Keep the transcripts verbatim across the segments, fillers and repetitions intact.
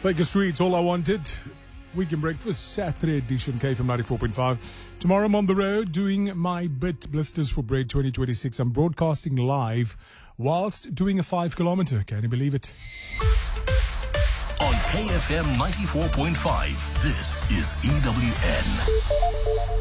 Baker Street's All I Wanted. Weekend Breakfast, Saturday edition, K F M ninety-four point five. Tomorrow I'm on the road doing my bit, Blisters for Bread twenty twenty-six. I'm broadcasting live whilst doing a five kilometer. Can you believe it? On K F M ninety-four point five, this is E W N.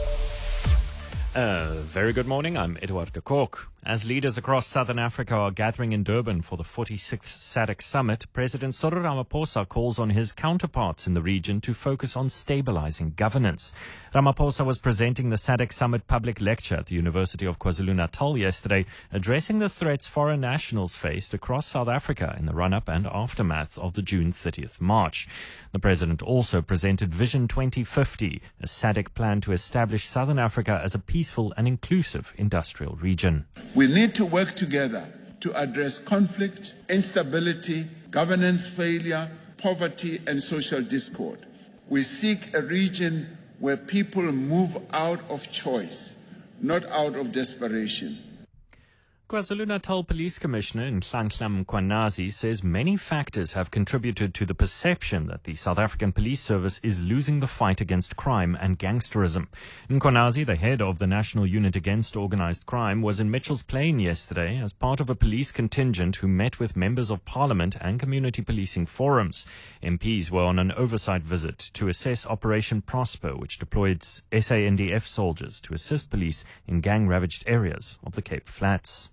A very good morning. I'm Edward de Kok. As leaders across Southern Africa are gathering in Durban for the forty-sixth SADC Summit, President Cyril Ramaphosa calls on his counterparts in the region to focus on stabilizing governance. Ramaphosa was presenting the SADC Summit public lecture at the University of KwaZulu-Natal yesterday, addressing the threats foreign nationals faced across South Africa in the run-up and aftermath of the June thirtieth march. The president also presented Vision twenty fifty, a SADC plan to establish Southern Africa as a peaceful and inclusive industrial region. We need to work together to address conflict, instability, governance failure, poverty, and social discord. We seek a region where people move out of choice, not out of desperation. KwaZulu-Natal Police Commissioner Nhlanhla Mkhwanazi says many factors have contributed to the perception that the South African Police Service is losing the fight against crime and gangsterism. Mkhwanazi, the head of the National Unit Against Organised Crime, was in Mitchell's Plain yesterday as part of a police contingent who met with members of Parliament and community policing forums. M Ps were on an oversight visit to assess Operation Prosper, which deployed S A N D F soldiers to assist police in gang-ravaged areas of the Cape Flats.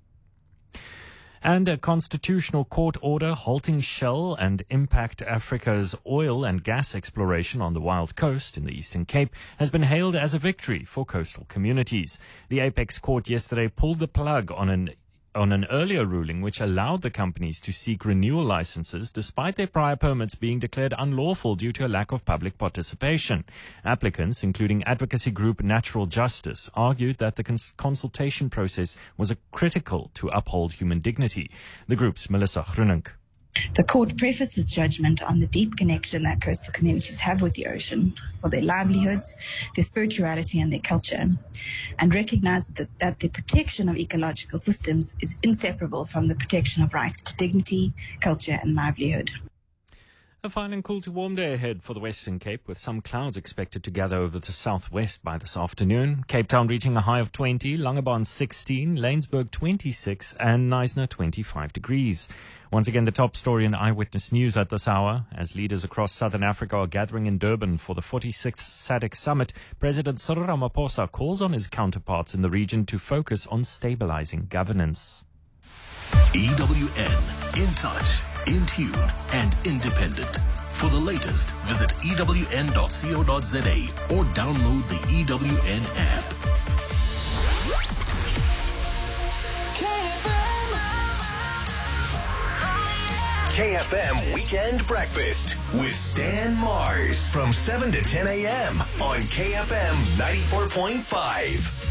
And a constitutional court order halting Shell and Impact Africa's oil and gas exploration on the Wild Coast in the Eastern Cape has been hailed as a victory for coastal communities. The Apex Court yesterday pulled the plug on an on an earlier ruling which allowed the companies to seek renewal licenses despite their prior permits being declared unlawful due to a lack of public participation. Applicants, including advocacy group Natural Justice, argued that the cons- consultation process was a critical to uphold human dignity. The group's Melissa Grunink. The court prefaces judgment on the deep connection that coastal communities have with the ocean for their livelihoods, their spirituality and their culture, and recognizes that, that the protection of ecological systems is inseparable from the protection of rights to dignity, culture and livelihood. A fine and cool to warm day ahead for the Western Cape, with some clouds expected to gather over the southwest by this afternoon. Cape Town reaching a high of twenty, Langebaan sixteen, Laingsburg twenty-six and Knysna twenty-five degrees. Once again, the top story in Eyewitness News at this hour. As leaders across Southern Africa are gathering in Durban for the forty-sixth SADC Summit, President Cyril Ramaphosa calls on his counterparts in the region to focus on stabilizing governance. E W N, in touch, in tune, and independent. For the latest, visit E W N dot co dot za or download the E W N app. K F M Weekend Breakfast with Stan Mars from seven to ten a.m. on K F M ninety-four point five.